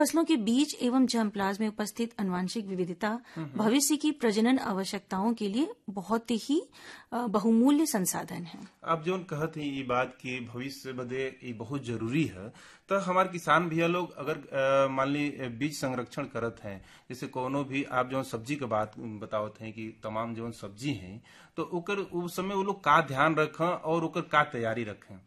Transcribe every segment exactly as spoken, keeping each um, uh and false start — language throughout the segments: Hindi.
फसलों के बीज एवं जर्मप्लाज्म में उपस्थित आनुवंशिक विविधता भविष्य की प्रजनन आवश्यकताओं के लिए बहुत ही बहुमूल्य संसाधन है। आप जो कहत हैं ये बात की भविष्य बदे ये बहुत जरूरी है, तो हमारे किसान भैया लोग अगर मान ली बीज संरक्षण करत हैं, जैसे कोनो भी आप जो सब्जी के बात बतावत हैं कि तमाम जो सब्जी हैं, तो ओकर उस समय वो लोग का ध्यान रखें और ओकर का तैयारी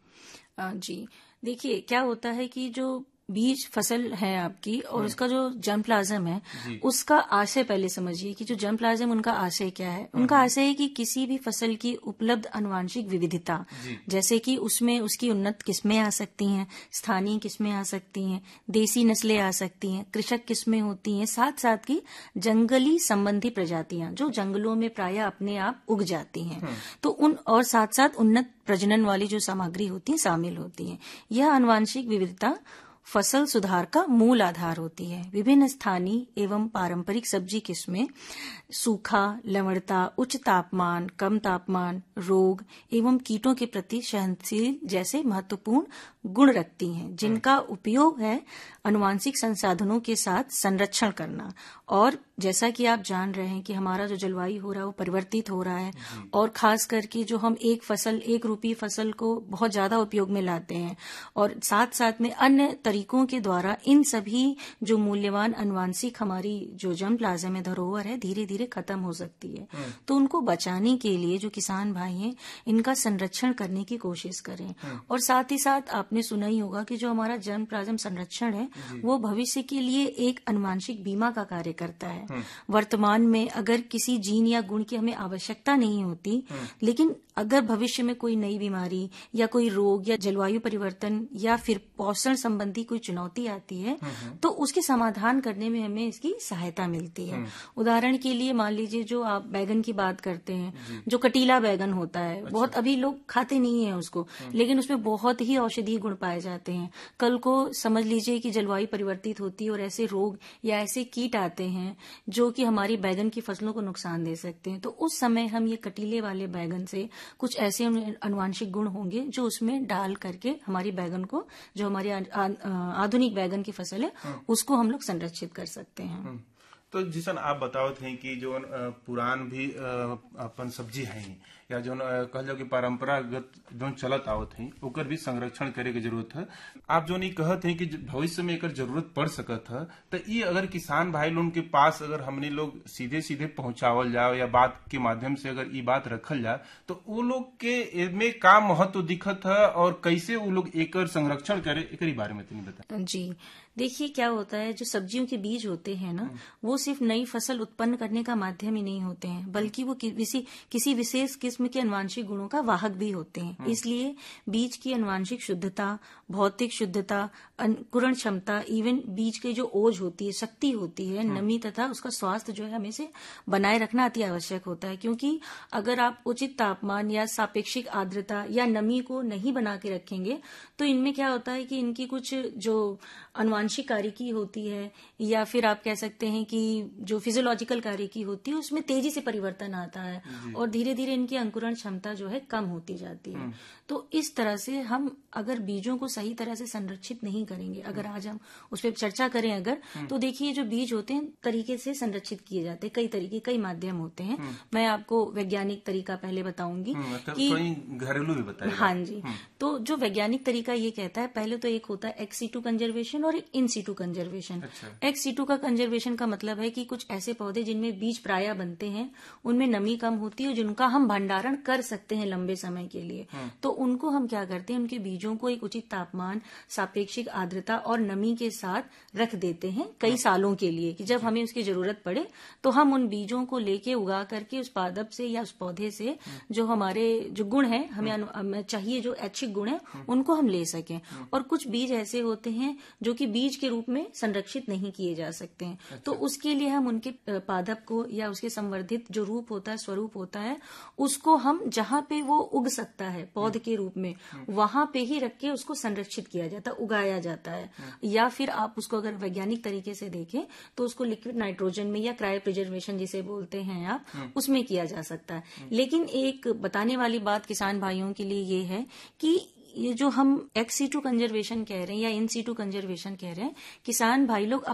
रखें? जी देखिए, क्या होता है कि जो बीज फसल है आपकी और उसका जो जर्मप्लाज्म है उसका आशय पहले समझिए कि जो जर्मप्लाज्म उनका आशय क्या है। उनका आशय है कि किसी भी फसल की उपलब्ध आनुवंशिक विविधता, जैसे कि उसमें उसकी उन्नत किस्में आ सकती हैं, स्थानीय किस्में आ सकती हैं, देसी नस्लें आ सकती हैं, कृषक किस्में होती हैं, साथ साथ की जंगली संबंधी प्रजातियां जो जंगलों में प्राय अपने आप उग जाती हैं, तो उन और साथ साथ उन्नत प्रजनन वाली जो सामग्री होती है शामिल होती है। यह आनुवंशिक विविधता फसल सुधार का मूल आधार होती है। विभिन्न स्थानीय एवं पारंपरिक सब्जी किस्में सूखा, लवणता, उच्च तापमान, कम तापमान, रोग एवं कीटों के प्रति सहनशील जैसे महत्वपूर्ण गुण रखती हैं, जिनका उपयोग है आनुवंशिक संसाधनों के साथ संरक्षण करना। और जैसा कि आप जान रहे हैं कि हमारा जो जलवायु हो रहा है वो परिवर्तित हो रहा है, और खास करके जो हम एक फसल एक रूपी फसल को बहुत ज्यादा उपयोग में लाते हैं, और साथ साथ में अन्य तरीकों के द्वारा इन सभी जो मूल्यवान आनुवंशिक हमारी जो जर्मप्लाज्म है, धरोहर है, धीरे धीरे खत्म हो सकती है। तो उनको बचाने के लिए जो किसान भाई हैं इनका संरक्षण करने की कोशिश करें। और साथ ही साथ आपने सुना ही होगा कि जो हमारा जर्मप्लाज्म संरक्षण है वो भविष्य के लिए एक आनुवंशिक बीमा का कार्य करता है। वर्तमान में अगर किसी जीन या गुण की हमें आवश्यकता नहीं होती, लेकिन अगर भविष्य में कोई नई बीमारी या कोई रोग या जलवायु परिवर्तन या फिर पोषण संबंधी कोई चुनौती आती है तो उसके समाधान करने में हमें इसकी सहायता मिलती है। उदाहरण के लिए मान लीजिए जो आप बैगन की बात करते हैं, जो कटीला बैगन होता है, अच्छा। बहुत अभी लोग खाते नहीं है उसको, लेकिन उसमें बहुत ही औषधीय गुण पाए जाते हैं। कल को समझ लीजिए कि जलवायु परिवर्तित होती है और ऐसे रोग या ऐसे कीट आते हैं जो कि हमारी बैगन की फसलों को नुकसान दे सकते हैं, तो उस समय हम ये कटीले वाले बैगन से कुछ ऐसे आनुवंशिक गुण होंगे जो उसमें डाल करके हमारी बैगन को, जो हमारी आधुनिक बैगन की फसल है, उसको हम लोग संरक्षित कर सकते हैं। तो जिसन आप बतावत हैं कि जो पुरान भी अपन सब्जी है या जो कह लो कि परंपरागत जो चलत आवत है ओकर भी संरक्षण करे की जरूरत है। आप जो नहीं कहत हैं कि भविष्य में एकर जरूरत पड़ सकत है, तो ये अगर किसान भाई लोगों के पास अगर हमने लोग सीधे सीधे पहुंचावल जाओ या बात के माध्यम से अगर ये बात रखल जाए तो वो लोग के में का महत्व दिखत है और कैसे वो लोग एकर संरक्षण करे, एक बारे में तुम्हें बता। जी देखिए, क्या होता है, जो सब्जियों के बीज होते हैं ना, वो सिर्फ नई फसल उत्पन्न करने का माध्यम ही नहीं होते हैं, बल्कि वो किसी किसी विशेष किस्म के आनुवंशिक गुणों का वाहक भी होते हैं। इसलिए बीज की आनुवंशिक शुद्धता, भौतिक शुद्धता, अंकुरण क्षमता, इवन बीज के जो ओज होती है, शक्ति होती है, नमी तथा उसका स्वास्थ्य जो है हमें से बनाए रखना अति आवश्यक होता है। क्योंकि अगर आप उचित तापमान या सापेक्षिक आर्द्रता या नमी को नहीं बना के रखेंगे तो इनमें क्या होता है कि इनकी कुछ जो आनुवंशिक कार्यकी होती है या फिर आप कह सकते हैं कि जो फिजियोलॉजिकल कार्यकी होती है उसमें तेजी से परिवर्तन आता है और धीरे धीरे इनकी अंकुरण क्षमता जो है कम होती जाती है। तो इस तरह से हम अगर बीजों को सही तरह से संरक्षित नहीं करेंगे, अगर आज हम उस पर चर्चा करें अगर, तो देखिए जो बीज होते हैं तरीके से संरक्षित किए जाते हैं, कई तरीके कई माध्यम होते हैं। मैं आपको वैज्ञानिक तरीका पहले बताऊंगी कि घरेलू भी बताइए। हाँ जी, तो जो वैज्ञानिक तरीका ये कहता है, पहले तो एक होता है एक्स सीटू कंजर्वेशन और in situ conservation. Ex situ का कंजर्वेशन का मतलब है कि कुछ ऐसे पौधे जिनमें बीज प्राय बनते हैं, उनमें नमी कम होती है, जिनका हम भंडारण कर सकते हैं लंबे समय के लिए, तो उनको हम क्या करते हैं, उनके बीजों को एक उचित तापमान, सापेक्षिक आर्द्रता और नमी के साथ रख देते हैं कई सालों के लिए, कि जब हमें उसकी जरूरत पड़े तो हम उन बीजों को लेके उगा करके उस पादप से या उस पौधे से जो हमारे जो गुण है हमें चाहिए, जो ऐच्छिक गुण है, उनको हम ले सकें। और कुछ बीज ऐसे होते हैं जो कि बीज के रूप में संरक्षित नहीं किए जा सकते हैं, अच्छा। तो उसके लिए हम उनके पादप को या उसके संवर्धित जो रूप होता है, स्वरूप होता है, उसको हम जहां पे वो उग सकता है पौध के रूप में, वहां पे ही रख के उसको संरक्षित किया जाता है, उगाया जाता है। या फिर आप उसको अगर वैज्ञानिक तरीके से देखें तो उसको लिक्विड नाइट्रोजन में या क्रायो प्रिजर्वेशन जिसे बोलते हैं आप, उसमें किया जा सकता है। लेकिन एक बताने वाली बात किसान भाइयों के लिए ये है कि ये जो हम एक्स सीटू कंजर्वेशन कह रहे हैं या इन सीटू कंजर्वेशन कह रहे हैं, किसान भाई लोग